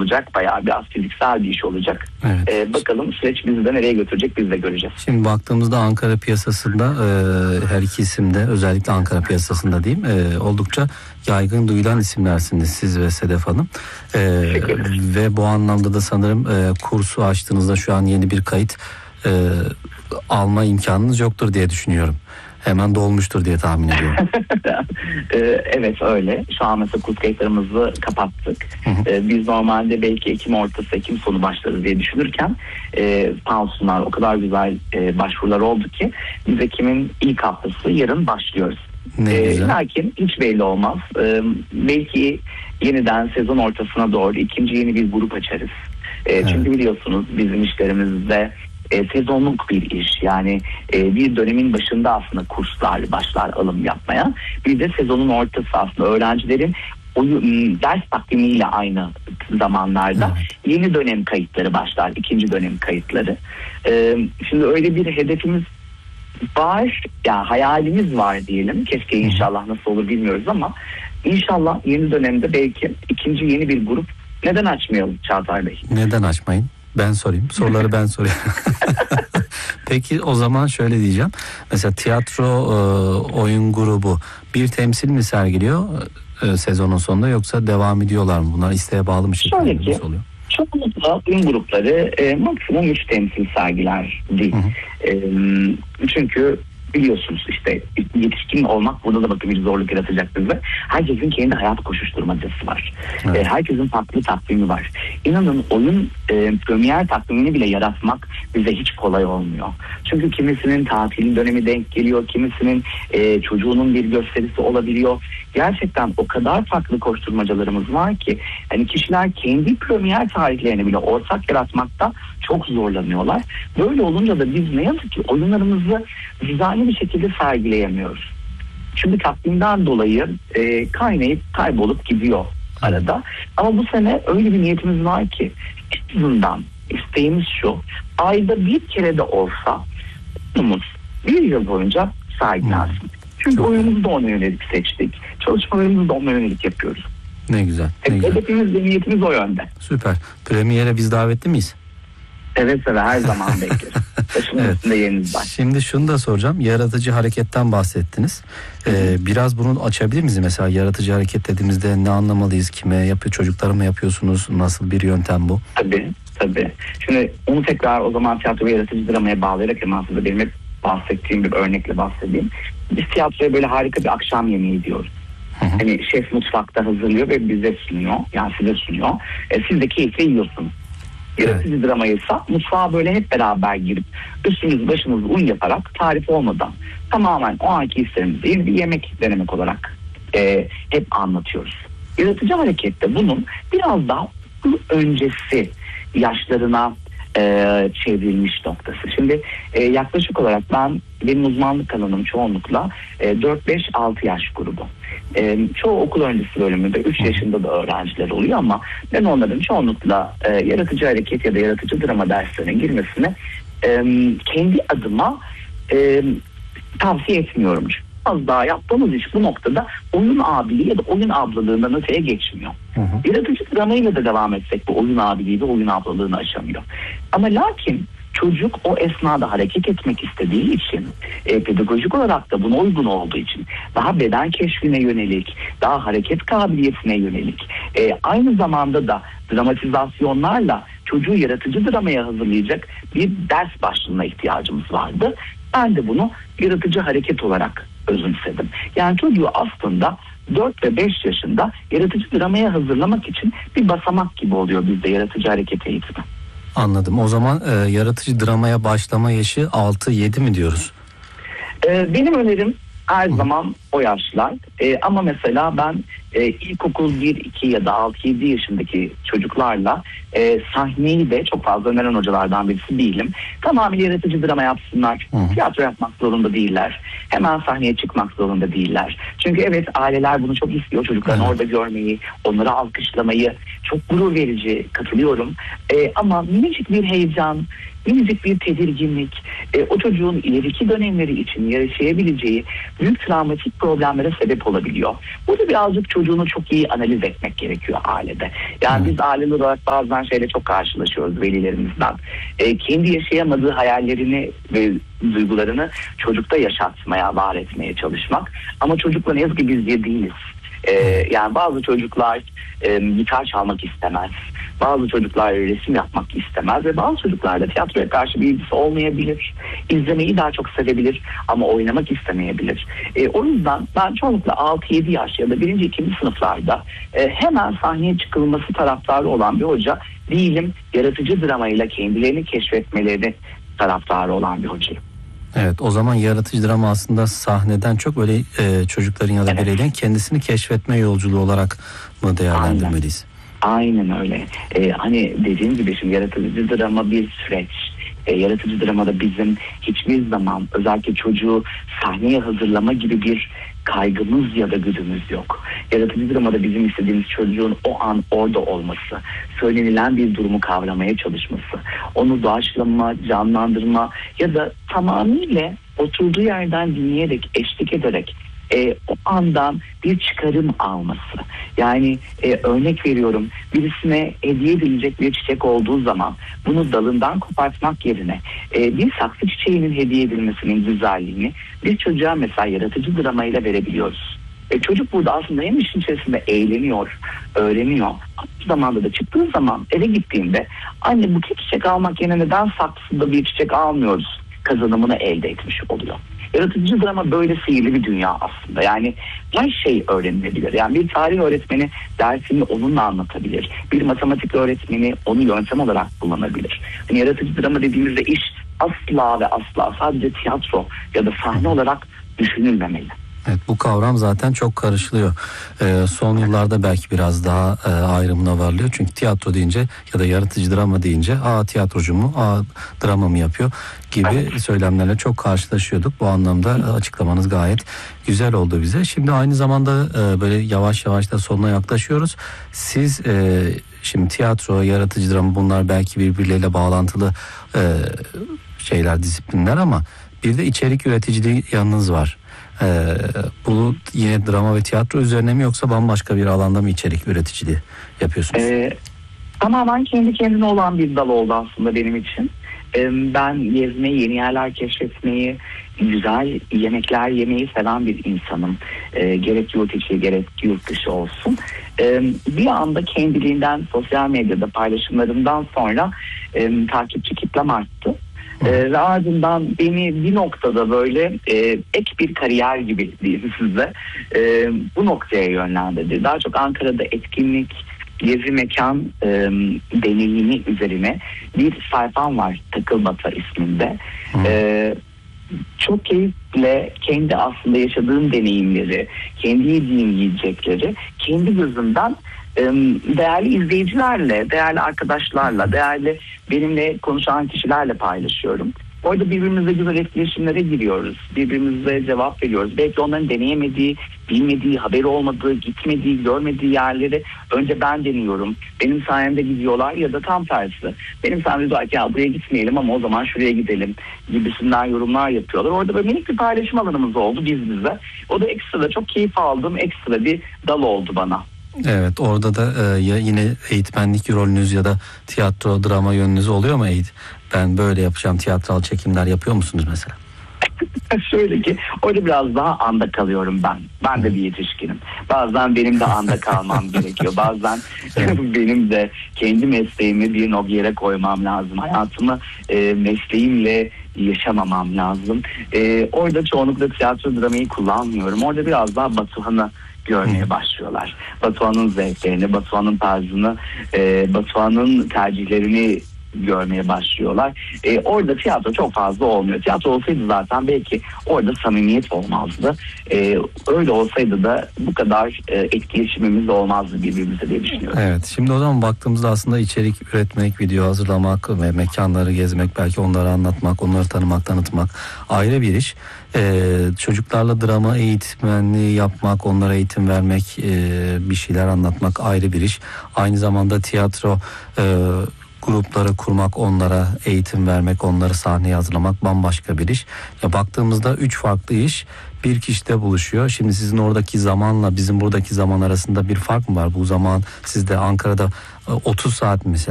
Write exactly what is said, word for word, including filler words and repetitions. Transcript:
olacak. Bayağı biraz fiziksel bir iş olacak. Evet. Ee, bakalım süreç bizi de nereye götürecek, biz de göreceğiz. Şimdi baktığımızda Ankara piyasasında e, her iki isim de, özellikle Ankara piyasasında diyeyim, e, oldukça yaygın duyulan isimlersiniz siz ve Sedef Hanım. E, ve bu anlamda da sanırım e, kursu açtığınızda şu an yeni bir kayıt e, alma imkanınız yoktur diye düşünüyorum. Hemen dolmuştur diye tahmin ediyorum. Evet öyle. Şu an mesela kurs kayıtlarımızı kapattık. Hı hı. Biz normalde belki Ekim ortası, Ekim sonu başlarız diye düşünürken e, sağ olsunlar o kadar güzel e, başvurular oldu ki biz Ekim'in ilk haftası yarın başlıyoruz. Ne e, güzel. Lakin hiç belli olmaz. E, belki yeniden sezon ortasına doğru ikinci yeni bir grup açarız. E, evet. Çünkü biliyorsunuz bizim işlerimizde E, sezonluk bir iş, yani e, bir dönemin başında aslında kurslar başlar alım yapmaya, bir de sezonun ortası aslında öğrencilerin oyun, ders takvimiyle aynı zamanlarda evet. yeni dönem kayıtları başlar, ikinci dönem kayıtları. E, şimdi öyle bir hedefimiz var, yani hayalimiz var diyelim, keşke inşallah nasıl olur bilmiyoruz ama inşallah yeni dönemde belki ikinci yeni bir grup neden açmayalım Çağatay Bey? Neden açmayın? Ben sorayım. Soruları ben sorayım. Peki o zaman şöyle diyeceğim. Mesela tiyatro e, oyun grubu bir temsil mi sergiliyor e, sezonun sonunda, yoksa devam ediyorlar mı? Bunlar isteğe bağlı mı şekilde şöyle ki, oluyor? Çoğunlukla oyun grupları e, maksimum üç temsil sergiler değil. Hı hı. E, çünkü biliyorsunuz işte yetişkin olmak burada da bakın bir zorluk yaratacak bize. Herkesin kendi hayat koşuşturmacası var. Evet. E, herkesin farklı takvimi var. İnanın oyun e, premier takvimini bile yaratmak bize hiç kolay olmuyor. Çünkü kimisinin tatil dönemi denk geliyor, kimisinin e, çocuğunun bir gösterisi olabiliyor. Gerçekten o kadar farklı koşturmacalarımız var ki hani kişiler kendi premier tarihlerini bile ortak yaratmakta çok zorlanıyorlar. Böyle olunca da biz ne yazık ki oyunlarımızı düzenli bir şekilde sergileyemiyoruz. Çünkü takvimden dolayı e, kaynayıp kaybolup gidiyor arada. Ama bu sene öyle bir niyetimiz var ki en azından isteğimiz şu: ayda bir kere de olsa oyunumuz bir yıl boyunca sergilensin. Çünkü çok oyunumuzu da ona yönelik seçtik. Çalışmalarımızı da ona yönelik yapıyoruz. Ne güzel. Ne güzel. Hedefimiz ve niyetimiz o yönde. Süper. Premiere biz davetli miyiz? Evet evet, her zaman bekleriz. Başımın evet. üstünde yeriniz var. Şimdi şunu da soracağım. Yaratıcı hareketten bahsettiniz. Ee, biraz bunu açabilir miyiz? Mesela yaratıcı hareket dediğimizde ne anlamalıyız? Kime yapıyor? Çocuklara mı yapıyorsunuz? Nasıl bir yöntem bu? Tabii tabii. Şimdi onu tekrar o zaman tiyatro ve yaratıcı dramaya bağlayarak hemen size benim hep bahsettiğim bir örnekle bahsedeyim. Biz tiyatroya böyle harika bir akşam yemeği diyoruz. Hı hı. Hani şef mutfakta hazırlıyor ve bize sunuyor. Yani size sunuyor. E, siz de keyifle yiyorsunuz. Yaratıcı evet. dramaysa mutfağa böyle hep beraber girip üstünüzü başınızı un yaparak, tarif olmadan tamamen o anki hislerimizi değil bir yemek denemek olarak e, hep anlatıyoruz. Yaratıcı harekette bunun biraz daha öncesi yaşlarına e, çevrilmiş noktası. Şimdi e, yaklaşık olarak ben benim uzmanlık alanım çoğunlukla e, dört beş altı yaş grubu. E, çoğu okul öncesi bölümünde üç yaşında da öğrenciler oluyor ama ben onların çoğunlukla e, yaratıcı hareket ya da yaratıcı drama derslerine girmesini e, kendi adıma e, tavsiye etmiyorum. Az daha yaptığımız iş bu noktada oyun abiliği ya da oyun ablalığından öteye geçmiyor. Hı hı. Yaratıcı dramayla da devam etsek bu oyun abiliği de oyun ablalığını aşamıyor. Ama lakin çocuk o esnada hareket etmek istediği için, e, pedagojik olarak da buna uygun olduğu için, daha beden keşfine yönelik, daha hareket kabiliyetine yönelik, e, aynı zamanda da dramatizasyonlarla çocuğu yaratıcı dramaya hazırlayacak bir ders başlığına ihtiyacımız vardı. Ben de bunu yaratıcı hareket olarak özümsedim. Yani çocuğu aslında dört ve beş yaşında yaratıcı dramaya hazırlamak için bir basamak gibi oluyor bizde yaratıcı hareket eğitimi. Anladım. O zaman e, yaratıcı dramaya başlama yaşı altı yedi mi diyoruz? E, benim önerim her Hı. zaman o yaşlar. E, ama mesela ben e, ilkokul bir iki ya da altı yedi yaşındaki çocuklarla e, sahneyi de çok fazla öneren hocalardan birisi değilim. Tamamıyla yaratıcı drama yapsınlar. Hı. Tiyatro yapmak zorunda değiller. Hemen sahneye çıkmak zorunda değiller. Çünkü evet, aileler bunu çok istiyor. Çocuklarını Hı. orada görmeyi, onları alkışlamayı. Çok gurur verici, katılıyorum. E, ama minicik bir heyecan, minicik bir tedirginlik, e, o çocuğun ileriki dönemleri için yaşayabileceği büyük travmatik problemlere sebep olabiliyor. Burada birazcık çocuğunu çok iyi analiz etmek gerekiyor ailede. Yani biz aileler olarak bazen şeyle çok karşılaşıyoruz velilerimizden. E, kendi yaşayamadığı hayallerini ve duygularını çocukta yaşatmaya, var etmeye çalışmak. Ama çocukla ne yazık ki biz bir değiliz. Ee, yani bazı çocuklar e, gitar çalmak istemez, bazı çocuklar resim yapmak istemez ve bazı çocuklar da tiyatroya karşı bir ilgisi olmayabilir. İzlemeyi daha çok sevebilir ama oynamak istemeyebilir. E, o yüzden ben çoğunlukla altı yedi yaş ya da birinci ikinci sınıflarda e, hemen sahneye çıkılması taraftarı olan bir hoca değilim. Yaratıcı dramayla kendilerini keşfetmeleri taraftarı olan bir hocayım. Evet, o zaman yaratıcı drama aslında sahneden çok böyle e, çocukların ya da Evet. bireylerin kendisini keşfetme yolculuğu olarak mı değerlendirmeliyiz? Aynen, Aynen öyle. Ee, hani dediğim gibi şimdi yaratıcı drama bir süreç. Ee, yaratıcı dramada bizim hiçbir zaman özellikle çocuğu sahneye hazırlama gibi bir kaygımız ya da güdümüz yok. Yaratıcı dramada bizim istediğimiz çocuğun o an orada olması, söylenilen bir durumu kavramaya çalışması, onu doğaçlama, canlandırma ya da tamamıyla oturduğu yerden dinleyerek, eşlik ederek E, o andan bir çıkarım alması. Yani e, örnek veriyorum, birisine hediye edilecek bir çiçek olduğu zaman bunu dalından kopartmak yerine e, bir saksı çiçeğinin hediye edilmesinin güzelliğini bir çocuğa mesela yaratıcı dramayla verebiliyoruz. E, çocuk burada aslında hem işin içerisinde eğleniyor, öğreniyor. Aynı zamanda da çıktığı zaman eve gittiğinde anne buket çiçek almak yerine neden saksıda bir çiçek almıyoruz kazanımını elde etmiş oluyor. Yaratıcı drama böyle sihirli bir dünya aslında. Yani her şey öğrenilebilir. Yani bir tarih öğretmeni dersini onunla anlatabilir. Bir matematik öğretmeni onu yöntem olarak kullanabilir. Yani yaratıcı drama dediğimizde iş asla ve asla sadece tiyatro ya da sahne olarak düşünülmemeli. Evet, bu kavram zaten çok karışılıyor. Ee, son yıllarda belki biraz daha e, ayrımına varılıyor. Çünkü tiyatro deyince ya da yaratıcı drama deyince aa tiyatrocu mu, aa drama mı yapıyor gibi Evet. söylemlerle çok karşılaşıyorduk. Bu anlamda açıklamanız gayet güzel oldu bize. Şimdi aynı zamanda e, böyle yavaş yavaş da sonuna yaklaşıyoruz. Siz e, şimdi tiyatro, yaratıcı drama bunlar belki birbirleriyle bağlantılı e, şeyler, disiplinler ama bir de içerik üreticiliği yanınız var. Ee, bu yine drama ve tiyatro üzerine mi yoksa bambaşka bir alanda mı içerik üreticiliği yapıyorsunuz? Ee, tamamen kendi kendine olan bir dal oldu aslında benim için. Ee, ben gezmeyi, yeni yerler keşfetmeyi, güzel yemekler yemeyi seven bir insanım. Ee, gerek yurt içi gerek yurt dışı olsun. Ee, bir anda kendiliğinden sosyal medyada paylaşımlarımdan sonra e, takipçi kitlem arttı. Ee, ve ardından beni bir noktada böyle e, ek bir kariyer gibi diyeyim size e, bu noktaya yönlendirdi. Daha çok Ankara'da etkinlik, gezi mekan e, deneyimi üzerine bir sayfam var, Takılbata isminde. E, çok keyifle kendi aslında yaşadığım deneyimleri, kendi yediğim yiyecekleri kendi gözümden değerli izleyicilerle, değerli arkadaşlarla, değerli benimle konuşan kişilerle paylaşıyorum. Orada birbirimizle güzel etkileşimlere giriyoruz. Birbirimize cevap veriyoruz. Belki onların deneyemediği, bilmediği, haberi olmadığı, gitmediği, görmediği yerleri önce ben deniyorum. Benim sayemde gidiyorlar ya da tam tersi. Benim sayemde diyorlar ki ya buraya gitmeyelim ama o zaman şuraya gidelim gibisinden yorumlar yapıyorlar. Orada böyle minik bir paylaşım alanımız oldu biz bize. O da ekstra çok keyif aldığım ekstra bir dal oldu bana. Evet, orada da e, ya yine eğitmenlik rolünüz ya da tiyatro, drama yönünüz oluyor mu eğit? Ben böyle yapacağım, tiyatral çekimler yapıyor musunuz mesela? Şöyle ki orada biraz daha anda kalıyorum ben. Ben de bir yetişkinim. Bazen benim de anda kalmam gerekiyor. Bazen benim de kendi mesleğimi bir noktaya koymam lazım. Hayatımı e, mesleğimle yaşamamam lazım. E, orada çoğunlukla tiyatro dramayı kullanmıyorum. Orada biraz daha Batuhan'ı görmeye başlıyorlar. Batuhan'ın zevklerini, Batuhan'ın tarzını, e, Batuhan'ın tercihlerini görmeye başlıyorlar. E, orada tiyatro çok fazla olmuyor. Tiyatro olsaydı zaten belki orada samimiyet olmazdı. E, öyle olsaydı da bu kadar e, etkileşimimiz olmazdı birbirimize diye düşünüyorum. Evet, şimdi o zaman baktığımızda aslında içerik üretmek, video hazırlamak ve mekanları gezmek, belki onları anlatmak, onları tanımak, tanıtmak ayrı bir iş. Ee, çocuklarla drama eğitmenliği yapmak, onlara eğitim vermek, e, bir şeyler anlatmak ayrı bir iş. Aynı zamanda tiyatro e, grupları kurmak, onlara eğitim vermek, onları sahneye hazırlamak bambaşka bir iş. Ya baktığımızda üç farklı iş bir kişide buluşuyor. Şimdi sizin oradaki zamanla bizim buradaki zaman arasında bir fark mı var? Bu zaman sizde Ankara'da otuz saat mesela